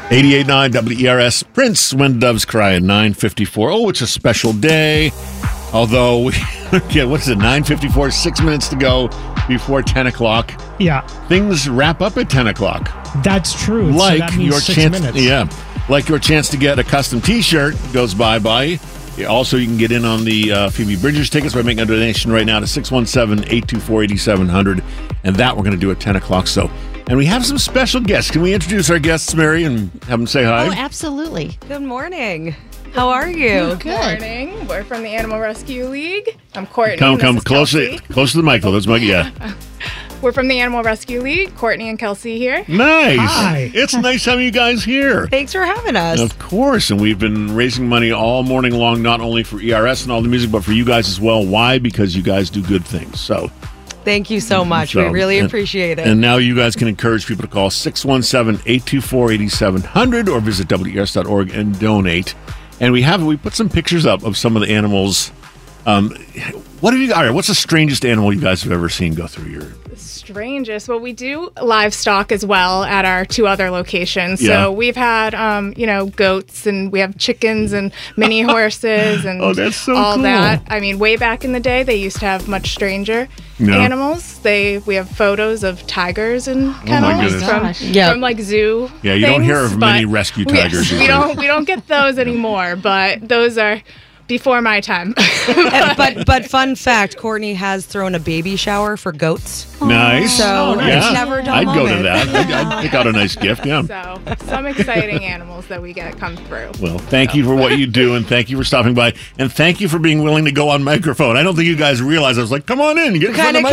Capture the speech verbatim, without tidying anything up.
eighty-eight point nine W E R S, Prince, When Doves Cry at nine fifty-four. Oh, it's a special day. Although, we, yeah, what's it, nine fifty-four, six minutes to go before ten o'clock. Yeah. Things wrap up at ten o'clock. That's true. Like so that means your six chance, minutes. Yeah. Like your chance to get a custom t-shirt goes bye-bye. Also, you can get in on the uh, Phoebe Bridgers tickets by making a donation right now to six one seven, eight two four, eight seven zero zero. And that we're going to do at ten o'clock. So, and we have some special guests. Can we introduce our guests, Mary, and have them say hi? Oh, absolutely. Good morning. How are you? Good. Morning. We're from the Animal Rescue League. I'm Courtney. Come, and this come is closer, Kelsey. close to the mic, though. That's my, yeah. We're from the Animal Rescue League. Courtney and Kelsey here. Nice. Hi. It's nice having you guys here. Thanks for having us. Of course, and we've been raising money all morning long, not only for E R S and all the music, but for you guys as well. Why? Because you guys do good things. So, Thank you so much. So, we really and- appreciate it. and now you guys can encourage people to call six one seven, eight two four, eight seven zero zero or visit W E R S dot org and donate. And we have we put some pictures up of some of the animals. Um, what have you? All right, what's the strangest animal you guys have ever seen go through your? Strangest. Well, we do livestock as well at our two other locations. Yeah. So we've had, um, you know, goats and we have chickens and mini horses and Oh, that's so all cool. that. I mean, way back in the day, they used to have much stranger Yeah. animals. They we have photos of tigers and Oh my kennels goodness. from, Gosh. Yeah. from like zoo. Yeah, you don't things, hear of many but rescue we- tigers. We, these don't days. we don't get those anymore, but those are before my time. Uh, but but fun fact, Courtney has thrown a baby shower for goats. Nice. So yeah. it's never a dull I'd go to moment. that. I'd, I'd pick out a nice gift. Yeah. So some exciting animals that we get come through. Well, thank you for what you do, and thank you for stopping by, and thank you for being willing to go on microphone. I don't think you guys realize. I was like, "Come on in, get in front of Kinda the